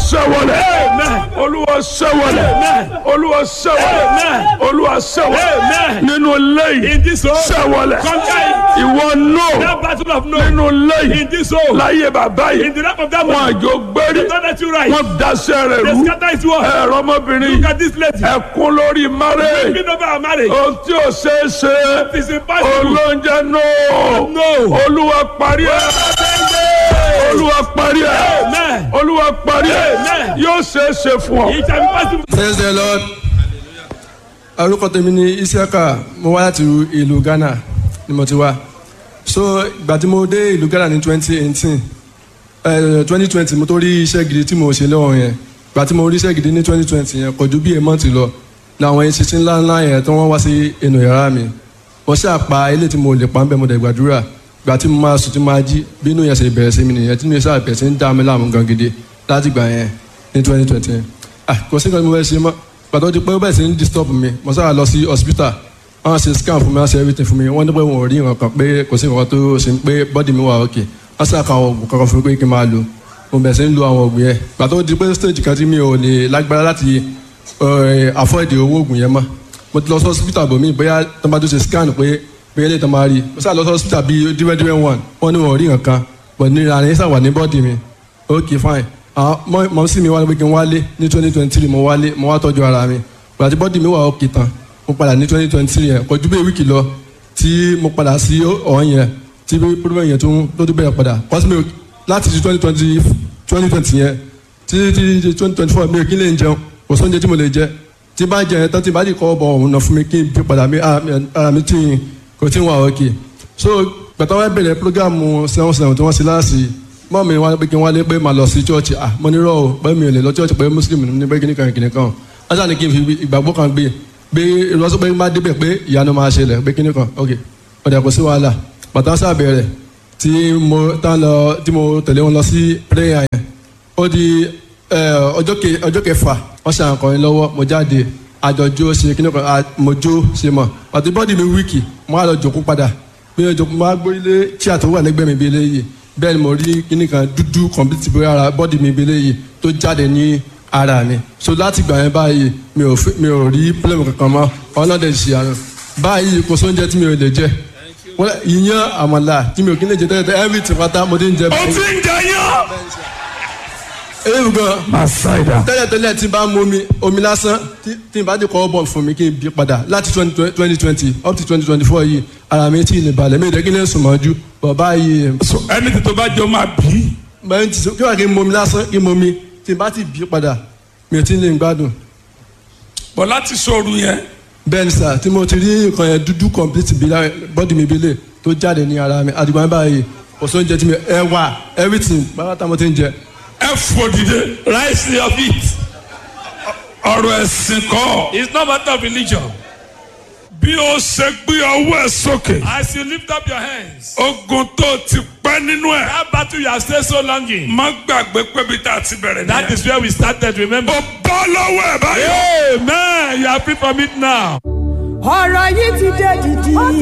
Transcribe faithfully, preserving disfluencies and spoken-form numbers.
ṣẹ́wọ̀lẹ̀. Olúwa ṣẹ́wọ̀lẹ̀. Olúwa ṣẹ́wọ̀lẹ̀. Olúwa ṣẹ́wọ̀lẹ̀. Nínú lẹ́yìn ṣẹ́wọ̀lẹ̀. Ìwọ nù. Nínú lẹ́yìn láyé bàbá yìí. Wọ́n àjò gbérí. Wọ́n daṣẹ́ rẹ̀ rú. Ẹ̀rọ ọmọbìnrin ẹ̀kún lórí márẹ̀. Ohun tí ò ṣeé ṣe. Olóúnjẹ náà. Olúwa parí ẹ̀. Olúwa parí ẹ̀. Olúwa parí ẹ̀. Yóò ṣeé ṣe fún ọ. Praise the Lord. Orúkọ tèmi ni Isiaka, mo wá láti ìlú Ghana ni mo ti wá. So ìgbà tí mo dé ìlú Ghana ní twenty eighteen twenty twenty mo tó rí iṣẹ́ gidi tí mo ṣe lọ́wọ́ yẹn. Ìgbà tí mo rí iṣẹ́ gidi ní twenty twenty yẹn kò ju bí èèmọ̀ ti lọ. Làwọn yẹn ṣiṣẹ́ ńlá ńlá yẹn tí wọ́n wá sí inú yàrá mi. Mo ṣàpá ilé tí mo lè pa ń bẹ́ mo dẹ̀ gbàdúrà. Ìgbà tí mo máa sùn tí mo máa jí bí inú yẹn ṣe bẹ̀rẹ̀ sí mi nìyẹn tí inú yẹn ṣàbẹ̀rẹ̀ sí ń dá mi láàmú gan gidi láti gbà yẹn ní twenty twenty yẹn. Ah kò sí nǹkan tí mo fẹ́ ṣe mọ́. Gbàtọ́ di pé ó bẹ̀rẹ̀ sí ń disturb mi mo sábà lọ sí hospital wọ́n ṣe scan fún mi wọ́n ṣe everything fún mi wọ́n ní pé wọn ò rí nǹkan kan pé kò sí nǹkan tó ṣe pé body mi wà okay wọ́n ṣe àkàwọn oògùn kankan fún mi pé kí n máa lò mo bẹ̀rẹ̀ sí ń lo àwọn oògùn yẹn gbàtọ́ di pé stage kan tí mi ò lè lágbára láti afford owó oògùn yẹn mọ́ mo ti lọ sí hospital bòmí bóyá tó bá tó ṣe scan pé bóyá lè tó máa rí mo sábà lọ sí hospital bíi different different one wọ́n ní wọn ò rí nǹkan kan but ní ìlànà yẹn sàwà ní body mi okay fine mọ̀ sí mi wá pé kí n wálé ní twenty twenty three mo wálé mo wá tọ́jú ara mi gbàtí bọ́dì mi wà òkè tán mo padà ní twenty twenty three yẹn kọjú bẹ́ẹ̀ wíìkì lọ tí mo padà sí ọ̀hún yẹn tí pírọ́mọ̀ yẹn tún tó tún bẹ̀rẹ̀ padà kọ́sí mi láti ti twenty twenty twenty twenty yẹn tí tí twenty twenty four mi ò kí lè jẹun kò sóúnjẹ tí mo lè jẹ tí bá jẹ yẹn tán tí bá dì kọ́ bọ̀ ọ̀hún náà fún mi kí n fi padà mi ara mi tí kò tí ń wà òkè so gbàtà wọ́n bẹ̀rẹ̀ prógámù seven seven tí wọ́n ṣe láàṣì mọ́ mi wá pé kí n wálé pé màá lọ sí church ah mo ní rọ o pé mi ò lè lọ church pé muslim ní pé kíní kan kíní kan asa ni kí n fi ìgbàgbọ́ kan gbé gbé ìrọsọ pé má débẹ̀ pé ìyanu máa ṣẹlẹ̀ pé kíní kan ok ọ̀dà kò sí wàhálà bàtà sábẹ̀rẹ̀ tí mo tán lọ tí mo tẹ̀lé wọn lọ sí prayer yẹn ó di ọjọ́ kẹfà wọ́n ṣe àǹkọ̀rin lọ́wọ́ mo jáde àjọjó ṣe kíní kan mo jó ṣe mọ̀ àti bọ́dì mi wíìkì mo á lọ jòkó padà bí mo jòkó mo á gbórílé chair tó wà lẹ́gbẹ̀ẹ́ mi bí eléyìí bẹ́ẹ̀ ni mo rí kíní kan dúdú complete bóyá ara bọ́dì mi bí eléyìí tó jáde ní ara mi so láti gbà yẹn báyìí mi ò mi ò rí pílẹ̀mù kankan mọ́ ọlọ́dẹ ṣì àná báyìí kò sóúnjẹ tí mi ò lè jẹ ìyẹn àmàlà tí mi ò kí lè jẹ tẹ́lẹ̀ everything pátá mo ti ń jẹ. o ti ń jẹ yán. ewu gan tẹ́lẹ̀tẹ́lẹ̀ tí n bá mu omi omi lásán tí n bá dé kọ́ bọ̀ fún mi kí n bí padà láti twenty twenty up to twenty twenty four yìí ara mi ti lè balẹ̀ mi ò dẹ́ kí n lè sùn mọ́jú bọ̀ báyìí. ẹni tí tó bá jọ máa bí. bẹ́ẹ̀ ti sọ kí wàá kí n mu omi lásán kí n mu omi tí n bá ti bí padà mi ò tí ń lè gbádùn. bọ̀ láti sọ̀rọ̀ yẹn. bẹ́ẹ̀ ni sà tí mo ti rí nǹkan yẹn dúdú complete bí bọ́dì mi bílẹ̀ tó jáde ní ara mi àdìgbò yẹn báyìí kò sóúnjẹ tí mi ẹ wà everything bàbá mo ti ń jẹ. ẹ fò dìde rise your feet. ọ̀rọ̀ ẹ̀sìn kọ́. It's not matter of religion. bí o ṣe gbé ọwọ́ ẹ sókè. As you lift up your hands. ogun tó ti pẹ́ nínú ẹ̀. That battle you have stayed so long in. má gbàgbé pé bí tá a ti bẹ̀rẹ̀ nìyẹn. That is where we started, remember. o bọ́ lọ́wọ́ ẹ̀ báyọ̀. Amen. You are free from it now. ọ̀rọ̀ yìí ti dé dìdì.